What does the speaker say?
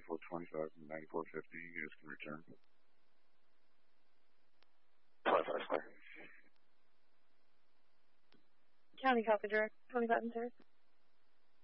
9425 and 9450. You guys can return. 25 clear. County copy direct, 25 and 30.